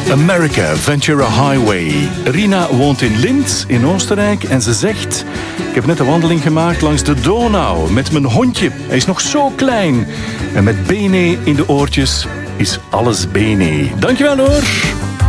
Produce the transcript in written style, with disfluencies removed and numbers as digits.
America, Ventura Highway. Rina woont in Linz in Oostenrijk en ze zegt: ik heb net een wandeling gemaakt langs de Donau met mijn hondje. Hij is nog zo klein. En met bene in de oortjes is alles bene. Dankjewel hoor.